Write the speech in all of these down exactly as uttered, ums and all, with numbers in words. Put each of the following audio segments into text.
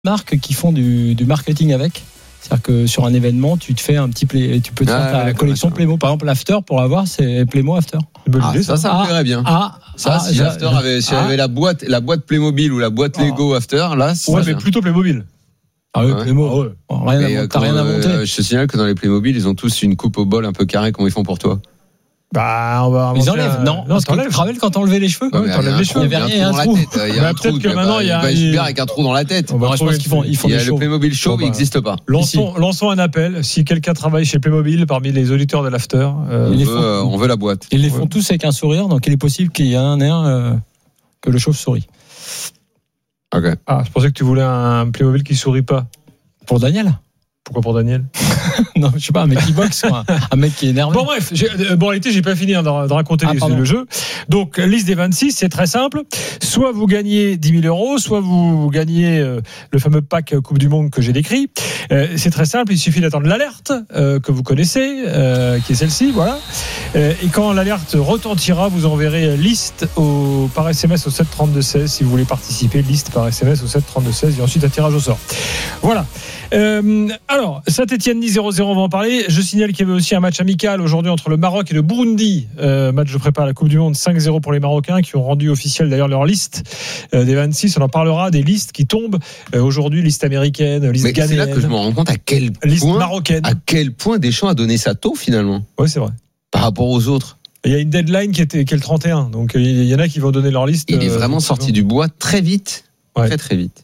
marques qui font du, du marketing avec. C'est-à-dire que sur un événement, tu te fais un petit play, tu peux te ah, faire ta collection Playmo. Par exemple, l'After, pour l'avoir, c'est Playmo After. Ah, ça, ça me plairait bien. Ah, ça, ah, si l'After avait, si ah, avait la boîte, la boîte Playmobil ou la boîte Lego ah, After, là, c'est ouais, mais plutôt Playmobil. Ah oui, ouais. Playmo. Ah ouais. Bon, rien à, t'as rien inventé. Euh, je te signale que dans les Playmobil, ils ont tous une coupe au bol un peu carrée, comme ils font pour toi. Bah, on va ils enlèvent. Un... Non, non, tu te rappelles quand t'enlevais les cheveux? Ouais, t'enlèves les cheveux. Il y avait rien, un trou. Il y a un trou. Peut-être que maintenant, il y a. Il va avec un trou dans la tête. Je pense qu'ils font, ils font des shows. Le Playmobil Show, il n'existe pas. Lançons, lançons un appel. Si quelqu'un travaille chez Playmobil, parmi les auditeurs de l'After, euh, on, veut, on veut la boîte. Ils les font tous avec un sourire, donc il est possible qu'il y ait un air euh, que le chauve-souris. Ok. Ah, je pensais que tu voulais un Playmobil qui sourit pas. Pour Daniel? Pourquoi pour Daniel? Non, je sais pas, un mec qui boxe, un, un mec qui est énervé. Bon, bref, j'ai, bon, en réalité, j'ai pas fini hein, de, de raconter ah, les, le jeu. Donc, liste des vingt-six, c'est très simple. Soit vous gagnez dix mille euros, soit vous gagnez euh, le fameux pack Coupe du Monde que j'ai décrit. Euh, c'est très simple, il suffit d'attendre l'alerte euh, que vous connaissez, euh, qui est celle-ci, voilà. Euh, et quand l'alerte retentira, vous enverrez liste au, par S M S au sept trente-deux seize si vous voulez participer. Liste par S M S au sept trente-deux seize et ensuite un tirage au sort. Voilà. Euh, alors, Saint-Etienne-Nice zéro zéro, on va en parler. Je signale qu'il y avait aussi un match amical aujourd'hui entre le Maroc et le Burundi. Euh, match de prépa à la Coupe du Monde, cinq zéro pour les Marocains qui ont rendu officiel d'ailleurs leur liste euh, des vingt-six. On en parlera des listes qui tombent euh, aujourd'hui, liste américaine, liste ghanéenne. C'est là que je me rends compte à quel liste point, marocaine. à quel point Deschamps a donné sa taux finalement. Oui, c'est vrai. Par rapport aux autres. Il y a une deadline qui, était, qui est le trente et un, donc il y en a qui vont donner leur liste. Il est vraiment euh, sorti du bois très vite, ouais. très très vite.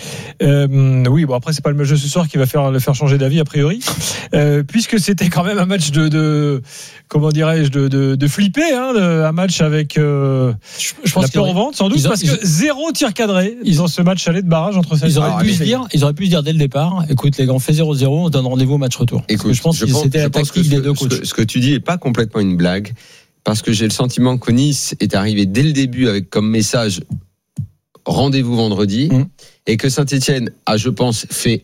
Euh, oui, bon après c'est pas le match de ce soir qui va faire le faire changer d'avis a priori, euh, puisque c'était quand même un match de, de comment dirais-je de, de, de flipper, hein, de, un match avec euh, je, je pense la peur au ventre sans doute ont, parce que zéro tir cadré. Ils ont ce match aller de barrage entre ça. Ils auraient pu se dire, ils auraient pu se dire dès le départ, écoute les gars, on fait zéro zéro, on donne rendez-vous au match retour. Écoute, je pense je que pense, c'était je la pense tactique que des deux coachs. Ce que, ce que tu dis est pas complètement une blague, parce que j'ai le sentiment que Nice est arrivé dès le début avec comme message rendez-vous vendredi. Mmh. Et que Saint-Etienne a, je pense, fait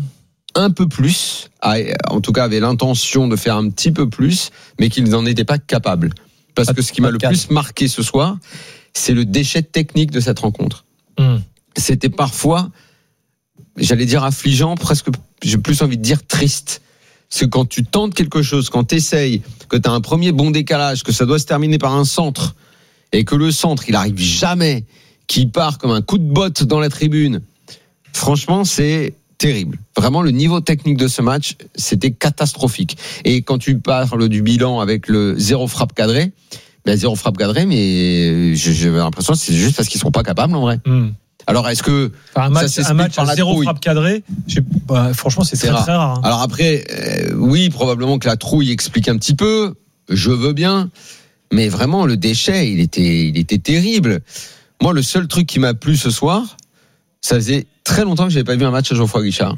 un peu plus, a, en tout cas avait l'intention de faire un petit peu plus, mais qu'ils n'en étaient pas capables. Parce que ce qui m'a le plus marqué ce soir, c'est le déchet technique de cette rencontre. Mmh. C'était parfois, j'allais dire affligeant, presque, j'ai plus envie de dire triste. Parce que quand tu tentes quelque chose, quand tu essayes, que tu as un premier bon décalage, que ça doit se terminer par un centre, et que le centre, il arrive jamais, qu'il part comme un coup de botte dans la tribune, franchement, c'est terrible. Vraiment, le niveau technique de ce match, c'était catastrophique. Et quand tu parles du bilan avec le zéro frappe cadrée, ben zéro frappe cadrée, mais j'ai l'impression que c'est juste parce qu'ils ne sont pas capables, en vrai. Mmh. Alors, est-ce que enfin, un match, ça un match à zéro frappe cadrée, bah, franchement, c'est, c'est très, rare. très rare. Hein. Alors après, euh, oui, probablement que la trouille explique un petit peu. Je veux bien, mais vraiment, le déchet, il était, il était terrible. Moi, le seul truc qui m'a plu ce soir, ça faisait très longtemps que j'avais pas vu un match à Geoffroy Guichard.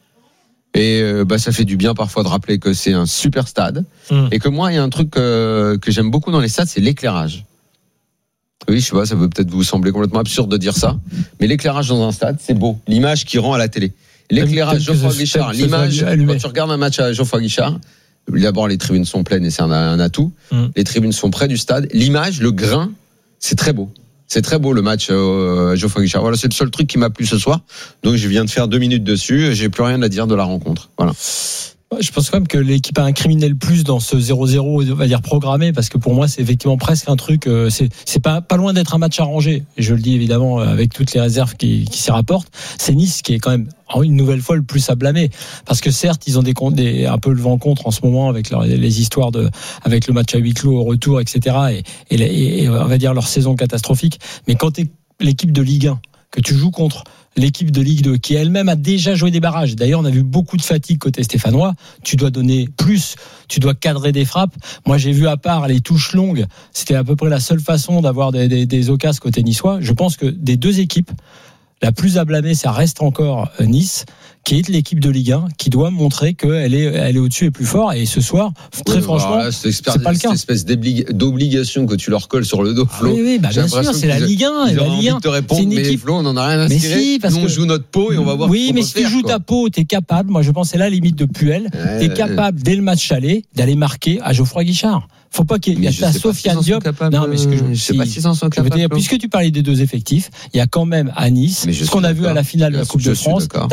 Et euh, bah ça fait du bien parfois de rappeler que c'est un super stade. Mmh. Et que moi, il y a un truc euh, que j'aime beaucoup dans les stades, c'est l'éclairage. Oui, je sais pas, ça peut peut-être vous sembler complètement absurde de dire ça, mais l'éclairage dans un stade, c'est beau. L'image qui rend à la télé. L'éclairage Geoffroy Guichard, l'image, quand tu regardes un match à Geoffroy Guichard, d'abord les tribunes sont pleines et c'est un, un atout. Mmh. Les tribunes sont près du stade. L'image, le grain, c'est très beau. C'est très beau le match euh, Geoffroy Guichard. Voilà, c'est le seul truc qui m'a plu ce soir. Donc je viens de faire deux minutes dessus. J'ai plus rien à dire de la rencontre. Voilà. Je pense quand même que l'équipe a incriminé le plus dans ce zéro zéro, on va dire programmé, parce que pour moi c'est effectivement presque un truc. Euh, c'est, c'est pas pas loin d'être un match arrangé. Et je le dis évidemment avec toutes les réserves qui, qui s'y rapportent. C'est Nice qui est quand même une nouvelle fois le plus à blâmer, parce que certes ils ont des, des un peu le vent contre en ce moment avec leur, les histoires de avec le match à huis clos au retour, et cetera. Et, et, et on va dire leur saison catastrophique. Mais quand t'es l'équipe de Ligue un que tu joues contre l'équipe de Ligue deux, qui elle-même a déjà joué des barrages. D'ailleurs, on a vu beaucoup de fatigue côté stéphanois. Tu dois donner plus, tu dois cadrer des frappes. Moi, j'ai vu à part les touches longues, c'était à peu près la seule façon d'avoir des, des, des occasions côté niçois. Je pense que des deux équipes, la plus à blâmer, ça reste encore Nice, qui est l'équipe de Ligue un, qui doit montrer qu'elle est, elle est au-dessus et plus fort. Et ce soir, très oui, franchement, là, c'est, c'est pas le cas. Cette espèce d'obligation que tu leur colles sur le dos, Flo. Ah oui, oui, bah bien sûr, c'est la Ligue un. Ils la Ligue un, te répondre, c'est une équipe. Flo, on en a rien à cirer. Si, parce Nous, on joue notre peau et on va voir. Oui, mais si tu joues ta peau, t'es capable. Moi, je pense c'est là la limite de Puel. Ouais, t'es capable dès le match aller d'aller marquer à Geoffroy Guichard. faut pas qu'il y ait ta Sofiane Diop. Non, mais ce que je, je sais pas s'ils en sont capables. Puisque tu parlais des deux effectifs, il y a quand même à Nice, ce qu'on a vu à la finale de la Coupe de France.